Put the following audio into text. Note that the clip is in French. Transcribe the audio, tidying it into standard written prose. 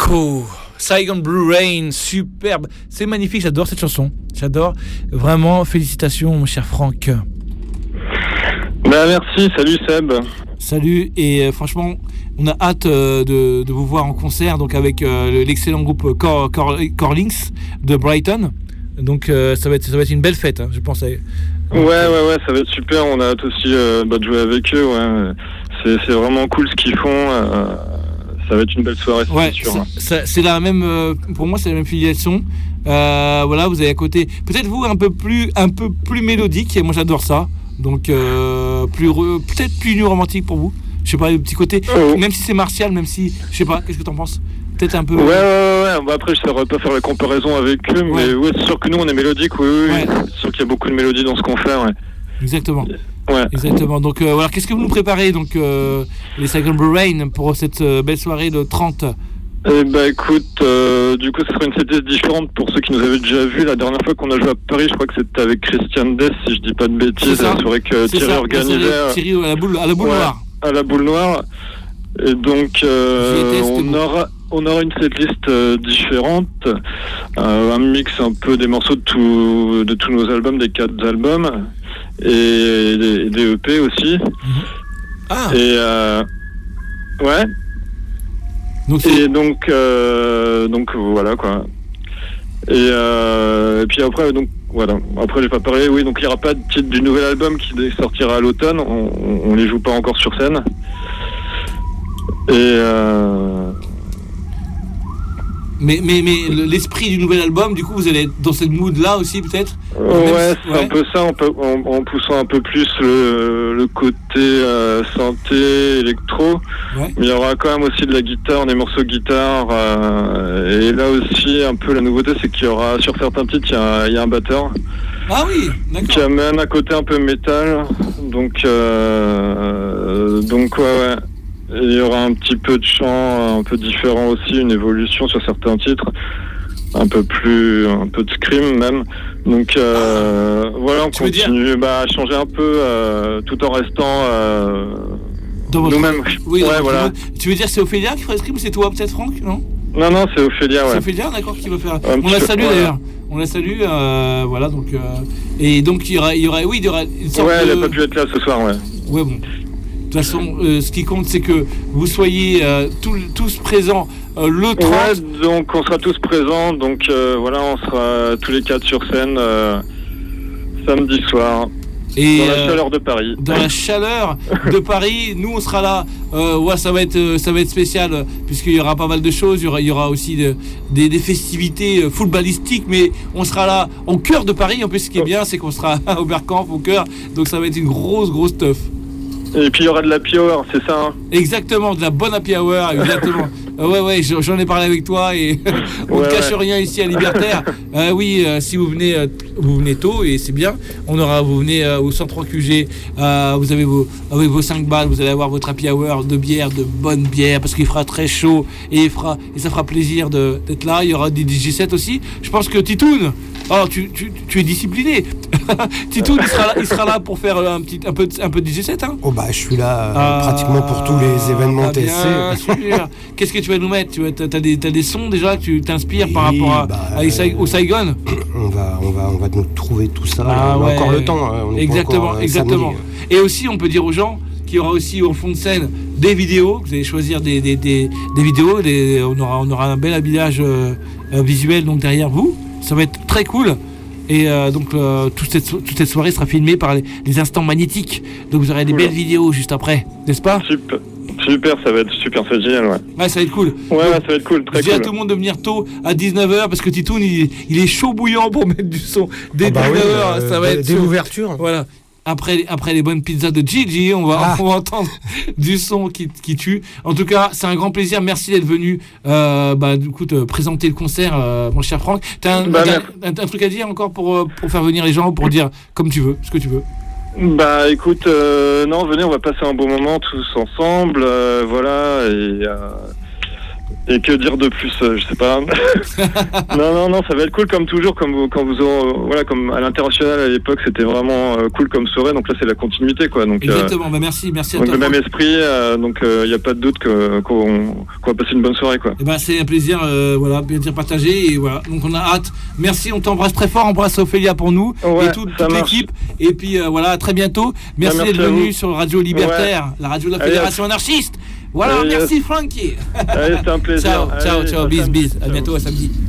Echo, Saigon Blue Rain, superbe, c'est magnifique, j'adore cette chanson, j'adore, vraiment, félicitations mon cher Franck. Merci, salut Seb. Salut, et franchement, on a hâte de vous voir en concert, donc avec l'excellent groupe Corlinks de Brighton, donc ça va être une belle fête, hein, je pense. Ouais, ça va être super, on a hâte aussi de jouer avec eux, ouais. C'est vraiment cool ce qu'ils font. Ça va être une belle soirée, ouais, c'est sûr. C'est la même, pour moi, c'est la même filiation. Voilà, vous avez à côté, peut-être vous un peu plus mélodique, et moi j'adore ça. Donc peut-être plus nu romantique pour vous. Je sais pas, le petit côté, même si c'est martial, même si, je sais pas, qu'est-ce que t'en penses? Peut-être un peu. Ouais. Bah après, je saurais pas faire la comparaison avec eux, mais ouais, c'est sûr que nous on est mélodique, oui. Ouais. C'est sûr qu'il y a beaucoup de mélodies dans ce qu'on fait, ouais. Exactement. Ouais. Exactement. Donc voilà, qu'est-ce que vous nous préparez donc les Saigon Blue Rain pour cette belle soirée le 30? Bah écoute, du coup, ce sera une setlist différente pour ceux qui nous avaient déjà vus. La dernière fois qu'on a joué à Paris, je crois que c'était avec Christian Dess, si je dis pas de bêtises. C'est vrai que Thierry organisait. Thierry à la boule noire. À la boule noire. Et donc, on aura une setlist différente, un mix un peu des morceaux de tous nos albums, des 4 albums, et des EP aussi. Ah. Et ouais. Donc voilà quoi. Et puis après donc voilà. Après j'ai pas parlé. Oui, donc il y aura pas de titre du nouvel album qui sortira à l'automne. On les joue pas encore sur scène. Et mais l'esprit du nouvel album, du coup, vous allez être dans cette mood-là aussi, peut-être? Ouais, c'est un peu ça, en poussant un peu plus le côté synthé, électro. Ouais. Mais il y aura quand même aussi de la guitare, des morceaux de guitare. Et là aussi, un peu la nouveauté, c'est qu'il y aura, sur certains titres, il y a un batteur. Ah oui, d'accord. Qui amène un côté un peu métal. Donc ouais. Et il y aura un petit peu de chant un peu différent aussi, une évolution sur certains titres, un peu de scream même. Donc voilà, on continue à changer un peu tout en restant nous-mêmes. Oui, ouais, voilà. Tu veux dire c'est Ophélia qui fera le scream ou c'est toi peut-être Franck, non? Non, c'est Ophélia, ouais. C'est Ophélia, d'accord, qui va faire. On la salue d'ailleurs. On la salue, voilà, donc et donc il y aura une sorte elle n'a pas pu être là ce soir, ouais. Ouais, bon. De toute façon, ce qui compte, c'est que vous soyez tous présents le 30. Ouais, donc on sera tous présents. Donc voilà, on sera tous les 4 sur scène samedi soir. Et dans la chaleur de Paris. Dans la chaleur de Paris, nous on sera là. Ouais, ça va être spécial puisqu'il y aura pas mal de choses. Il y aura aussi des festivités footballistiques, mais on sera là au cœur de Paris. En plus, ce qui est bien, c'est qu'on sera au Bergkamp, au cœur. Donc ça va être une grosse teuf. Et puis il y aura de la happy hour, c'est ça, hein? Exactement, de la bonne happy hour, exactement. Ouais, j'en ai parlé avec toi et on ne cache rien ici à Libertaire. Oui, si vous venez tôt et c'est bien. Vous venez au 103 QG, vous avez vos 5 balles, vous allez avoir votre happy hour de bière, de bonne bière, parce qu'il fera très chaud et ça fera plaisir d'être là. Il y aura des DJ sets aussi. Je pense que Titoun, tu es discipliné. Titoun, il sera là pour faire un peu de DJ set, hein. Oh bah je suis là pratiquement pour tous les événements TSC. Bien sûr. Qu'est-ce que tu vas nous mettre? T'as des sons déjà que tu t'inspires par rapport au Saigon? On va nous trouver tout ça. On a encore le temps. On exactement. Samedi. Et aussi, on peut dire aux gens qu'il y aura aussi au fond de scène des vidéos. Vous allez choisir des vidéos. On aura un bel habillage visuel donc derrière vous. Ça va être très cool. Et donc toute cette soirée sera filmée par les instants magnétiques. Donc vous aurez des belles vidéos juste après, n'est-ce pas? Super, ça va être super, c'est génial, ouais. Ouais, ça va être cool. Ouais, ça va être cool, très cool. Je dis à tout le monde de venir tôt à 19h parce que Titoun il est chaud bouillant pour mettre du son dès 19h, ça va être dès l'ouverture. Voilà. Après les bonnes pizzas de Gigi, on va entendre du son qui tue. En tout cas, c'est un grand plaisir. Merci d'être venu. Du coup, te présenter le concert, mon cher Franck. T'as un truc à dire encore pour faire venir les gens, pour dire comme tu veux, ce que tu veux. Bah écoute, non, venez, on va passer un bon moment tous ensemble, voilà. Et que dire de plus, je sais pas. non, ça va être cool comme toujours, comme comme à l'international à l'époque, c'était vraiment cool comme soirée. Donc là, c'est la continuité, quoi. Donc exactement. Merci à toi. Le même esprit, donc il n'y a pas de doute qu'on va passer une bonne soirée, quoi. Et c'est un plaisir, plaisir partagé, et voilà. Donc on a hâte. Merci, on t'embrasse très fort, embrasse Ophélia pour nous et toute l'équipe. Et puis à très bientôt. Merci d'être venu sur Radio Libertaire, la radio de la Fédération anarchiste. Voilà, merci Frankie. Allez, c'était un plaisir. Ciao, bis. À bientôt, à samedi.